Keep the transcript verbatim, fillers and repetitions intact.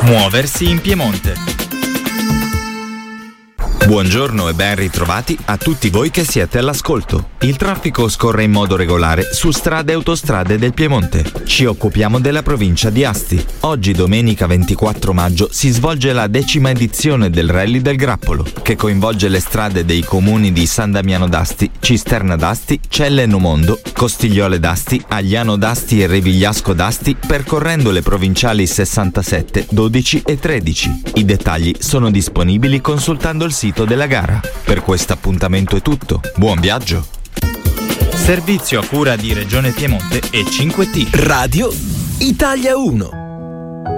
Muoversi in Piemonte. Buongiorno e ben ritrovati a tutti voi che siete all'ascolto. Il traffico scorre in modo regolare su strade e autostrade del Piemonte. Ci occupiamo della provincia di Asti. Oggi, domenica ventiquattro maggio, si svolge la decima edizione del Rally del Grappolo, che coinvolge le strade dei comuni di San Damiano d'Asti, Cisterna d'Asti, Celle Nomondo, Costigliole d'Asti, Agliano d'Asti e Revigliasco d'Asti, percorrendo le provinciali sessantasette, dodici e tredici. I dettagli sono disponibili consultando il sito della gara. Per questo appuntamento è tutto. Buon viaggio! Servizio a cura di Regione Piemonte e cinque T. Radio Italia uno.